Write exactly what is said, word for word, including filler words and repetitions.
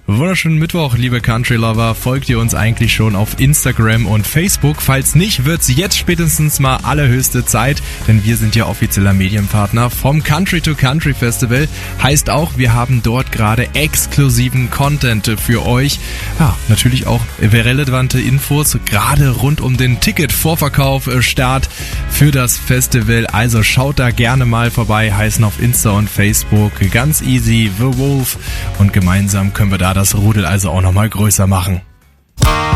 Wunderschönen Mittwoch, liebe Country Lover. Folgt ihr uns eigentlich schon auf Instagram und Facebook? Falls nicht, wird's jetzt spätestens mal allerhöchste Zeit, denn wir sind ja offizieller Medienpartner vom Country to Country Festival. Heißt auch, wir haben dort gerade exklusiven Content für euch. Ja, natürlich auch relevante Infos, gerade rund um den Ticket-Vorverkauf, Start für das Festival. Also schaut da gerne mal vorbei, heißen auf Insta und Facebook ganz easy The Wolf, und gemeinsam können wir da das Rudel also auch nochmal größer machen.